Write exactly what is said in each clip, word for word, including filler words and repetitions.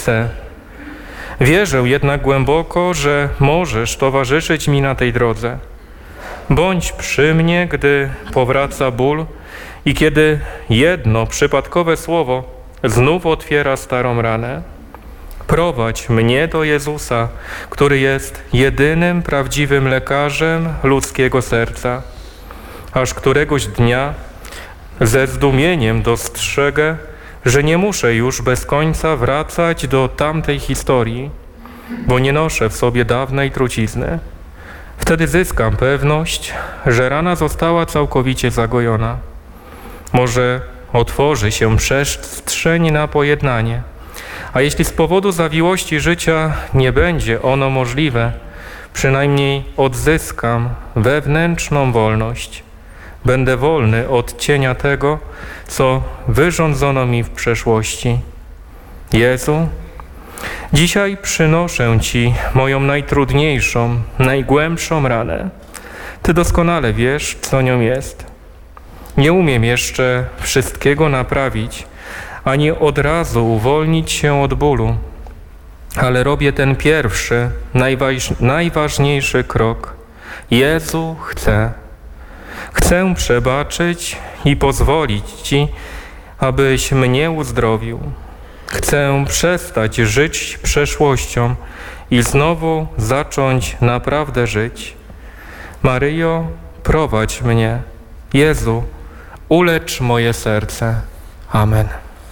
chcę. Wierzę jednak głęboko, że możesz towarzyszyć mi na tej drodze. Bądź przy mnie, gdy powraca ból i kiedy jedno przypadkowe słowo znów otwiera starą ranę. Prowadź mnie do Jezusa, który jest jedynym prawdziwym lekarzem ludzkiego serca, aż któregoś dnia ze zdumieniem dostrzegę, że nie muszę już bez końca wracać do tamtej historii, bo nie noszę w sobie dawnej trucizny. Wtedy zyskam pewność, że rana została całkowicie zagojona. Może otworzy się przestrzeń na pojednanie, a jeśli z powodu zawiłości życia nie będzie ono możliwe, przynajmniej odzyskam wewnętrzną wolność. Będę wolny od cienia tego, co wyrządzono mi w przeszłości. Jezu, dzisiaj przynoszę Ci moją najtrudniejszą, najgłębszą ranę. Ty doskonale wiesz, co nią jest. Nie umiem jeszcze wszystkiego naprawić, ani od razu uwolnić się od bólu, ale robię ten pierwszy, najważ, najważniejszy krok. Jezu, chcę. Chcę przebaczyć i pozwolić Ci, abyś mnie uzdrowił. Chcę przestać żyć przeszłością i znowu zacząć naprawdę żyć. Maryjo, prowadź mnie. Jezu, ulecz moje serce. Amen.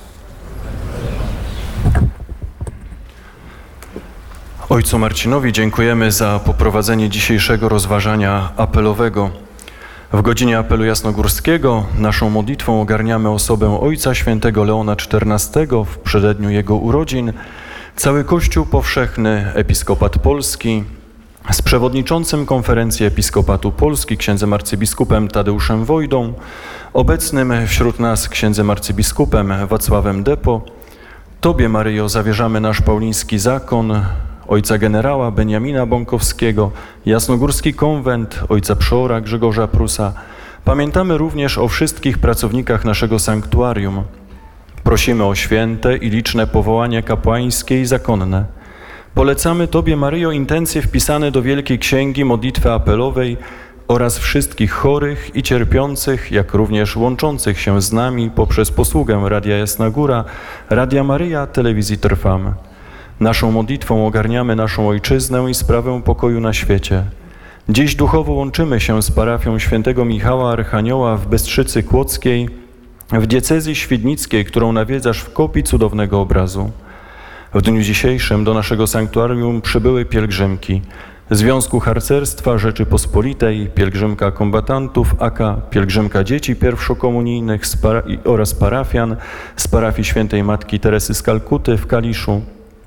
Ojcu Marcinowi dziękujemy za poprowadzenie dzisiejszego rozważania apelowego. W godzinie apelu jasnogórskiego naszą modlitwą ogarniamy osobę Ojca Świętego Leona czternastego w przededniu jego urodzin, cały Kościół Powszechny, Episkopat Polski, z przewodniczącym Konferencji Episkopatu Polski księdzem arcybiskupem Tadeuszem Wojdą, obecnym wśród nas księdzem arcybiskupem Wacławem Depo. Tobie, Maryjo, zawierzamy nasz pauliński zakon, ojca generała Beniamina Bąkowskiego, Jasnogórski Konwent, ojca przeora Grzegorza Prusa. Pamiętamy również o wszystkich pracownikach naszego sanktuarium. Prosimy o święte i liczne powołania kapłańskie i zakonne. Polecamy Tobie, Maryjo, intencje wpisane do Wielkiej Księgi Modlitwy Apelowej oraz wszystkich chorych i cierpiących, jak również łączących się z nami poprzez posługę Radia Jasna Góra, Radia Maryja, Telewizji Trwam. Naszą modlitwą ogarniamy naszą ojczyznę i sprawę pokoju na świecie. Dziś duchowo łączymy się z parafią świętego Michała Archanioła w Bystrzycy Kłodzkiej, w diecezji świdnickiej, którą nawiedzasz w kopii cudownego obrazu. W dniu dzisiejszym do naszego sanktuarium przybyły pielgrzymki Związku Harcerstwa Rzeczypospolitej, pielgrzymka kombatantów A K, pielgrzymka dzieci pierwszokomunijnych z para oraz parafian z parafii świętej Matki Teresy z Kalkuty w Kaliszu,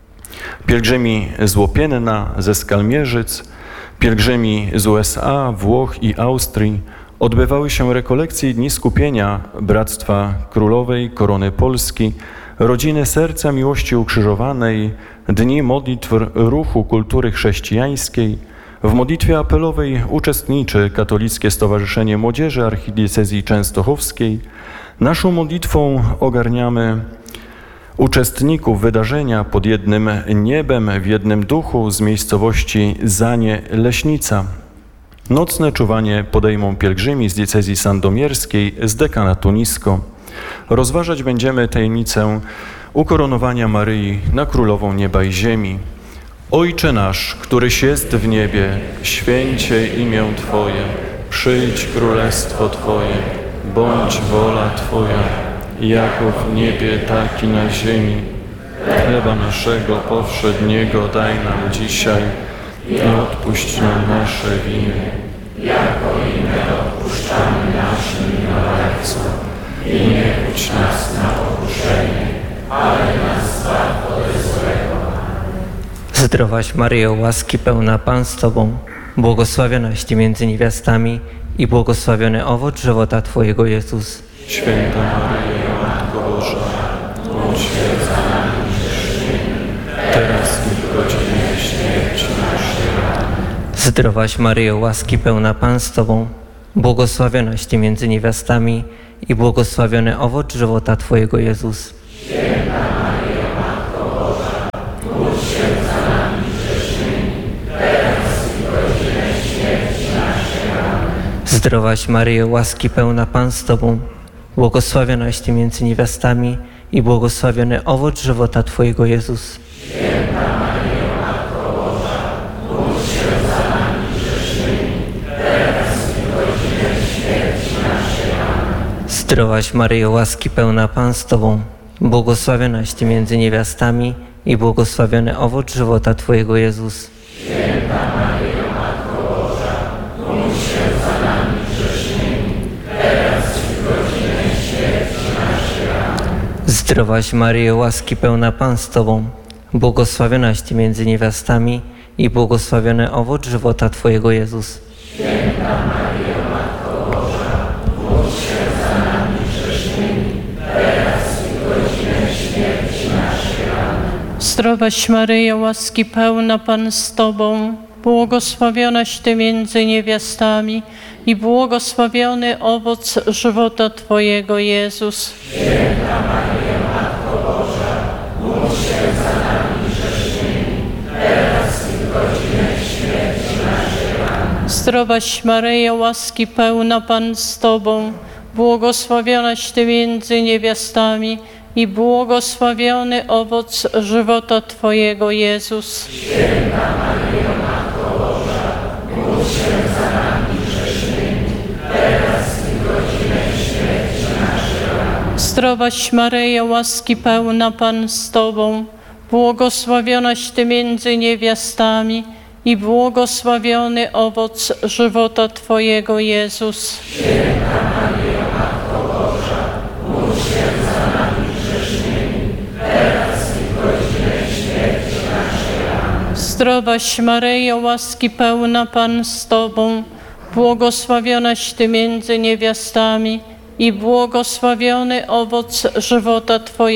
pielgrzymi z Łopienna, ze Skalmierzyc, pielgrzymi z U S A, Włoch i Austrii. Odbywały się rekolekcje i dni skupienia Bractwa Królowej Korony Polski, Rodziny Serca Miłości Ukrzyżowanej, dni modlitw Ruchu Kultury Chrześcijańskiej. W modlitwie apelowej uczestniczy Katolickie Stowarzyszenie Młodzieży Archidiecezji Częstochowskiej. Naszą modlitwą ogarniamy uczestników wydarzenia pod jednym niebem, w jednym duchu z miejscowości Zanie Leśnica. Nocne czuwanie podejmą pielgrzymi z diecezji sandomierskiej z dekanatu Nisko. Rozważać będziemy tajemnicę ukoronowania Maryi na Królową Nieba i Ziemi. Ojcze nasz, któryś jest w niebie, święcie imię Twoje, przyjdź królestwo Twoje, bądź wola Twoja, jako w niebie, tak i na ziemi. Chleba naszego powszedniego daj nam dzisiaj i odpuść nam nasze winy, jako i my odpuszczamy naszym winowajcom. I nie wódź nas na pokuszenie, ale nas zbaw ode złego. Zdrowaś Maryjo, łaski pełna Pan z Tobą, błogosławionaś Ty między niewiastami i błogosławiony owoc żywota Twojego, Jezus. Święta Maryjo, Matko Boża, módl się za nami grzesznymi, teraz i w godzinie śmierci naszej. Amen. Zdrowaś Maryjo, łaski pełna Pan z Tobą, błogosławionaś Ty między niewiastami i błogosławiony owoc żywota Twojego, Jezus. Święta Maryjo, Matko Boża, Zdrowaś Maryjo, łaski pełna Pan z Tobą, błogosławionaś Ty między niewiastami i błogosławiony owoc żywota Twojego, Jezus. Zdrowaś Maryjo, łaski pełna Pan z Tobą, błogosławionaś Ty między niewiastami i błogosławiony owoc żywota Twojego, Jezus. Zdrowaś Maryjo, łaski pełna Pan z Tobą, błogosławionaś Ty między niewiastami i błogosławiony owoc żywota Twojego, Jezus. Zdrowaś Maryjo, łaski pełna Pan z Tobą, błogosławionaś Ty między niewiastami i błogosławiony owoc żywota Twojego, Jezus. Zdrowaś Maryjo, łaski pełna Pan z Tobą, błogosławionaś Ty między niewiastami i błogosławiony owoc żywota Twojego, Jezus. Zdrowaś Maryjo, łaski pełna Pan z Tobą, błogosławionaś Ty między niewiastami i błogosławiony owoc żywota Twojego, Jezus. Zdrowaś Maryjo, łaski pełna Pan z Tobą, błogosławionaś Ty między niewiastami i błogosławiony owoc żywota Twojego,